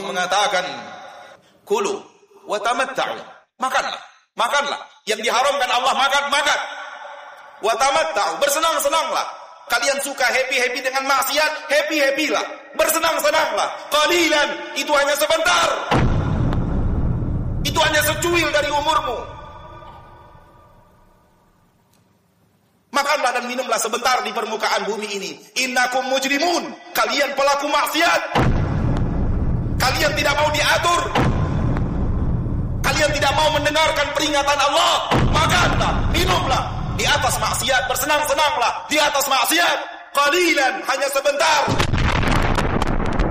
mengatakan, kulu wa tamatta'u. Makanlah. Yang diharamkan Allah makan. Wa tamatta'u, bersenang-senanglah. Kalian suka happy dengan maksiat, happy-lah. Bersenang-senanglah. Qalilan, itu hanya sebentar. Itu hanya secuil dari umurmu. Makanlah dan minumlah sebentar di permukaan bumi ini. Innakum mujrimun, kalian pelaku maksiat. Kalian tidak mau diatur. Kalian tidak mau mendengarkan peringatan Allah. Makanlah, minumlah di atas maksiat, bersenang-senanglah di atas maksiat. Qalilan, hanya sebentar.